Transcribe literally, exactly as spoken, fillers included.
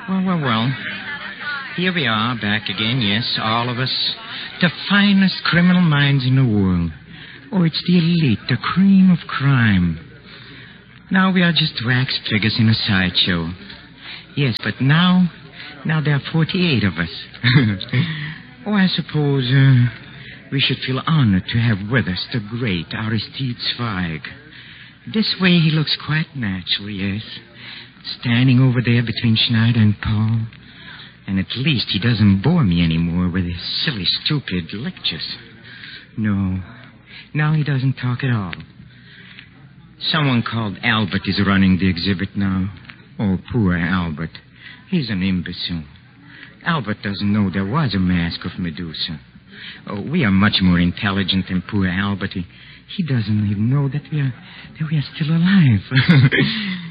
Well, well, well. Here we are, back again, yes, all of us. The finest criminal minds in the world. Oh, it's the elite, the cream of crime. Now we are just wax figures in a sideshow. Yes, but now, now there are forty-eight of us. Oh, I suppose uh, we should feel honored to have with us the great Aristide Zweig. This way he looks quite natural, yes. Standing over there between Schneider and Paul. And at least he doesn't bore me anymore with his silly, stupid lectures. No, now he doesn't talk at all. Someone called Albert is running the exhibit now. Oh, poor Albert. He's an imbecile. Albert doesn't know there was a mask of Medusa. Oh, we are much more intelligent than poor Albert. He, he doesn't even know that we are that we are still alive.